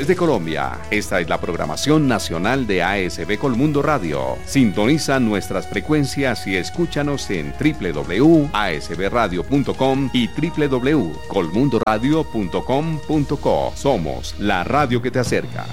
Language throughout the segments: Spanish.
Desde Colombia, esta es la programación nacional de ASB Colmundo Radio. Sintoniza nuestras frecuencias y escúchanos en www.asbradio.com y www.colmundoradio.com.co. Somos la radio que te acerca.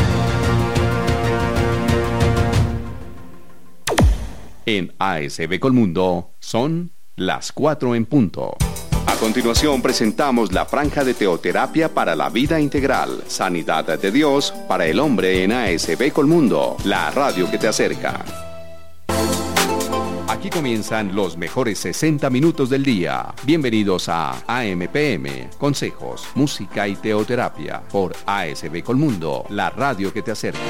En ASB Colmundo son las 4 en punto. A continuación presentamos la franja de teoterapia para la vida integral, sanidad de Dios para el hombre en ASB Colmundo, la radio que te acerca. Aquí comienzan los mejores 60 minutos del día. Bienvenidos a AMPM, consejos, música y teoterapia por ASB Colmundo, la radio que te acerca.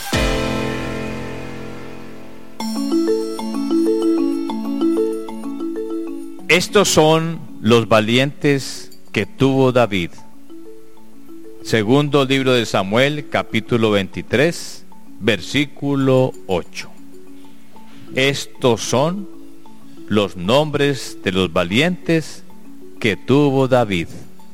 Estos son los valientes que tuvo David. Segundo libro de Samuel, capítulo 23, versículo 8. Estos son los nombres de los valientes que tuvo David.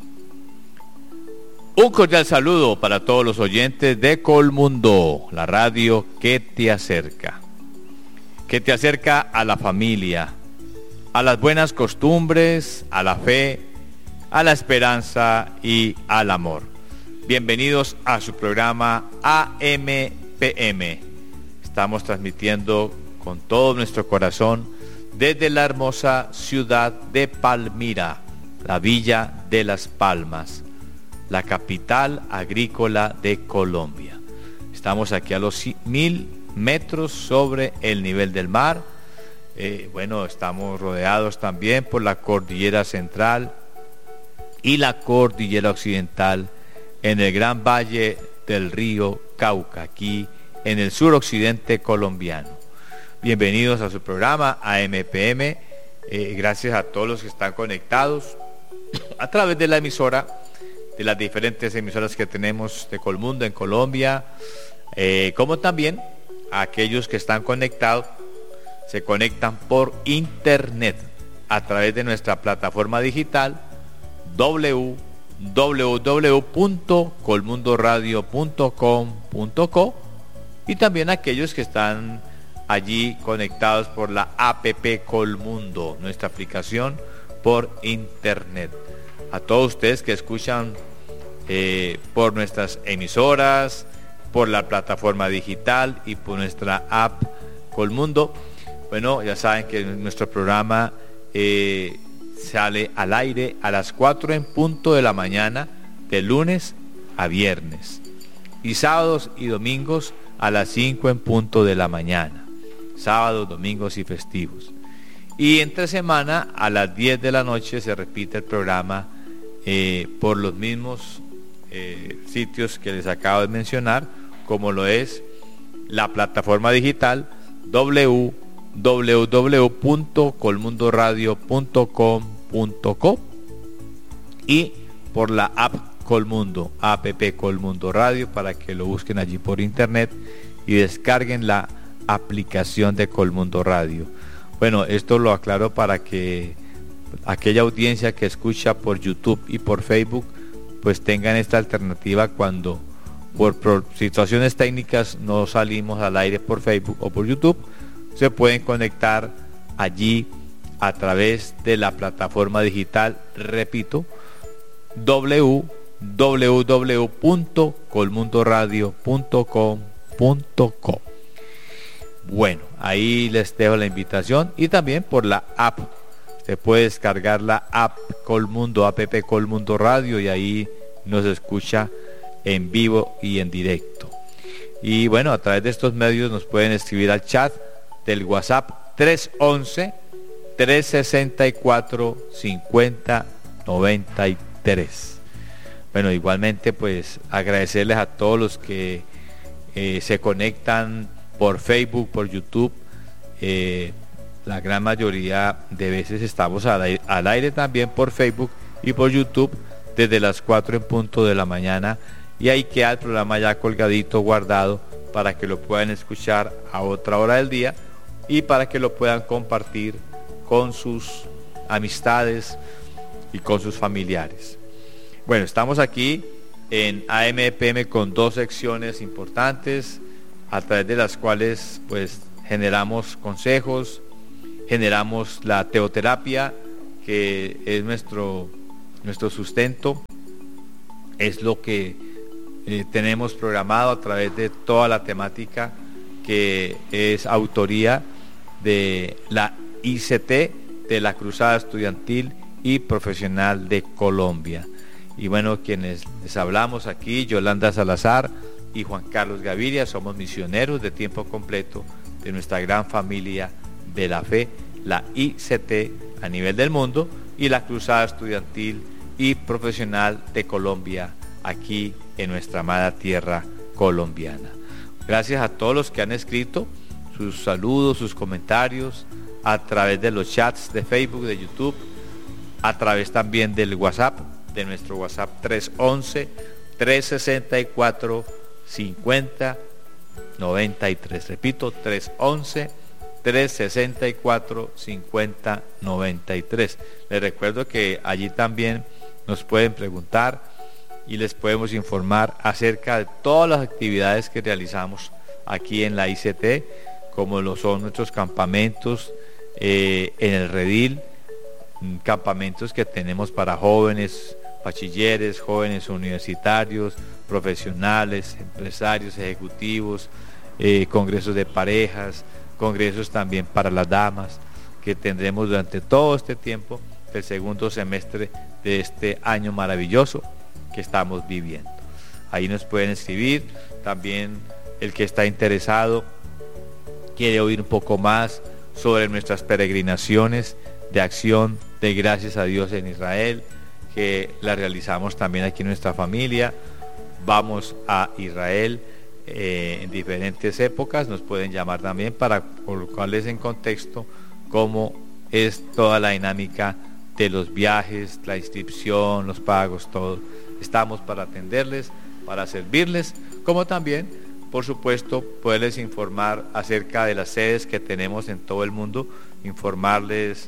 Un cordial saludo para todos los oyentes de Colmundo, la radio que te acerca a la familia, a las buenas costumbres, a la fe, a la esperanza y al amor. Bienvenidos a su programa AMPM. Estamos transmitiendo con todo nuestro corazón desde la hermosa ciudad de Palmira, la Villa de las Palmas, la capital agrícola de Colombia. Estamos aquí a los 1000 metros sobre el nivel del mar. Estamos rodeados también por la cordillera central y la cordillera occidental en el gran valle del río Cauca, aquí en el suroccidente colombiano. Bienvenidos a su programa AMPM. Gracias a todos los que están conectados a través de la emisora, de las diferentes emisoras que tenemos de Colmundo en Colombia, como también a aquellos que están conectados, se conectan por internet a través de nuestra plataforma digital www.colmundoradio.com.co, y también aquellos que están allí conectados por la APP Colmundo, nuestra aplicación por internet. A todos ustedes que escuchan por nuestras emisoras, por la plataforma digital y por nuestra app Colmundo, ya saben que nuestro programa sale al aire a las 4 en punto de la mañana, de lunes a viernes, y sábados y domingos a las 5 en punto de la mañana, sábados, domingos y festivos. Y entre semana a las 10 de la noche se repite el programa por los mismos sitios que les acabo de mencionar, como lo es la plataforma digital www.colmundoradio.com.co y por la app Colmundo, app Colmundo Radio, para que lo busquen allí por internet y descarguen la aplicación de Colmundo Radio. Esto lo aclaro para que aquella audiencia que escucha por YouTube y por Facebook pues tengan esta alternativa cuando por situaciones técnicas no salimos al aire por Facebook o por YouTube. Se pueden conectar allí a través de la plataforma digital, repito, www.colmundoradio.com.co. Ahí les dejo la invitación, y también por la app. Usted puede descargar la app Colmundo, app Colmundo Radio, y ahí nos escucha en vivo y en directo. Y a través de estos medios nos pueden escribir al chat del WhatsApp 311-364-5093. Igualmente pues agradecerles a todos los que se conectan por Facebook, por YouTube. La gran mayoría de veces estamos al aire también por Facebook y por YouTube desde las 4 en punto de la mañana, y ahí queda el programa ya colgadito, guardado, para que lo puedan escuchar a otra hora del día y para que lo puedan compartir con sus amistades y con sus familiares. Estamos aquí en AM/PM con 2 secciones importantes a través de las cuales pues generamos consejos, generamos la teoterapia, que es nuestro sustento, es lo que tenemos programado a través de toda la temática que es autoría de la ICT, de la Cruzada Estudiantil y Profesional de Colombia. Y bueno, quienes les hablamos aquí, Yolanda Salazar y Juan Carlos Gaviria, somos misioneros de tiempo completo de nuestra gran familia de la fe, la ICT a nivel del mundo y la Cruzada Estudiantil y Profesional de Colombia aquí en nuestra amada tierra colombiana. Gracias a todos los que han escrito sus saludos, sus comentarios a través de los chats de Facebook, de YouTube, a través también del WhatsApp, de nuestro WhatsApp 311-364-50-93. Repito, 311-364-50-93. Les recuerdo que allí también nos pueden preguntar y les podemos informar acerca de todas las actividades que realizamos aquí en la ICT, como lo son nuestros campamentos en el Redil, campamentos que tenemos para jóvenes, bachilleres, jóvenes universitarios, profesionales, empresarios, ejecutivos, congresos de parejas, congresos también para las damas, que tendremos durante todo este tiempo del segundo semestre de este año maravilloso que estamos viviendo. Ahí nos pueden escribir, también el que está interesado, quiere oír un poco más sobre nuestras peregrinaciones de acción de gracias a Dios en Israel, que la realizamos también aquí en nuestra familia. Vamos a Israel en diferentes épocas, nos pueden llamar también para colocarles en contexto cómo es toda la dinámica de los viajes, la inscripción, los pagos, todo. Estamos para atenderles, para servirles, como también, por supuesto, poderles informar acerca de las sedes que tenemos en todo el mundo, informarles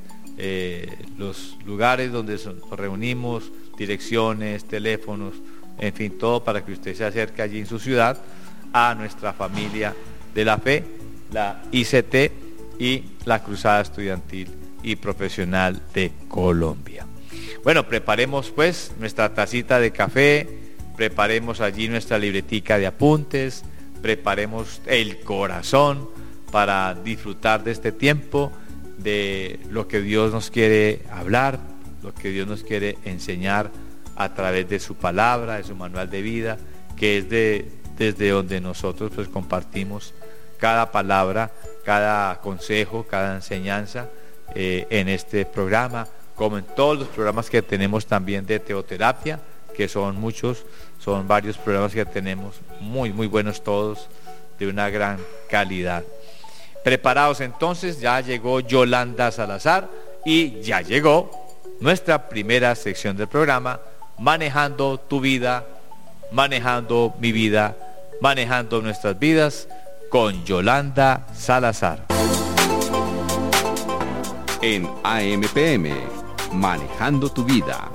los lugares donde nos reunimos, direcciones, teléfonos, en fin, todo para que usted se acerque allí en su ciudad a nuestra familia de la fe, la ICT y la Cruzada Estudiantil y Profesional de Colombia. Bueno, preparemos pues nuestra tacita de café, preparemos allí nuestra libretica de apuntes, preparemos el corazón para disfrutar de este tiempo, de lo que Dios nos quiere hablar, lo que Dios nos quiere enseñar a través de su palabra, de su manual de vida, que es desde donde nosotros pues compartimos cada palabra, cada consejo, cada enseñanza en este programa, como en todos los programas que tenemos también de teoterapia, que son muchos, son varios programas que tenemos, muy buenos todos, de una gran calidad. Preparados entonces, ya llegó Yolanda Salazar y ya llegó nuestra primera sección del programa, Manejando tu vida, manejando mi vida, manejando nuestras vidas, con Yolanda Salazar. En AM/PM, Manejando tu vida.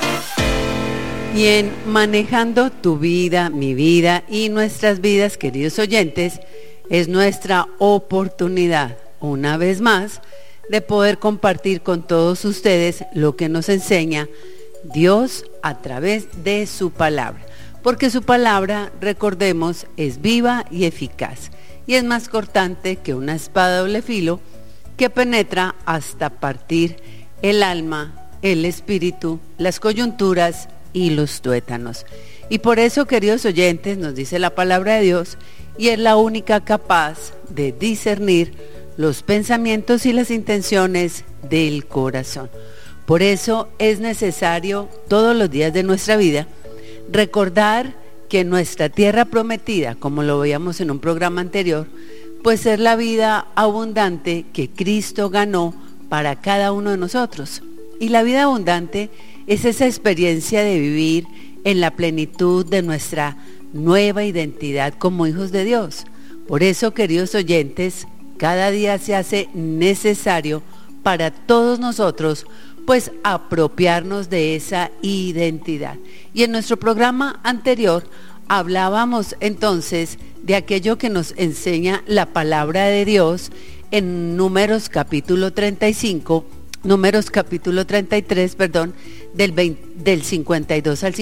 Y en Manejando tu vida, mi vida y nuestras vidas, queridos oyentes, es nuestra oportunidad, una vez más, de poder compartir con todos ustedes lo que nos enseña Dios a través de su palabra. Porque su palabra, recordemos, es viva y eficaz, y es más cortante que una espada de doble filo, que penetra hasta partir el alma, el espíritu, las coyunturas y los tuétanos. Y por eso, queridos oyentes, nos dice la palabra de Dios, y es la única capaz de discernir los pensamientos y las intenciones del corazón. Por eso es necesario todos los días de nuestra vida recordar que nuestra tierra prometida, como lo veíamos en un programa anterior, pues es la vida abundante que Cristo ganó para cada uno de nosotros. Y la vida abundante es esa experiencia de vivir en la plenitud de nuestra nueva identidad como hijos de Dios. Por eso, queridos oyentes, cada día se hace necesario para todos nosotros pues apropiarnos de esa identidad. Y en nuestro programa anterior hablábamos entonces de aquello que nos enseña la palabra de Dios en Números capítulo 33, del 52 al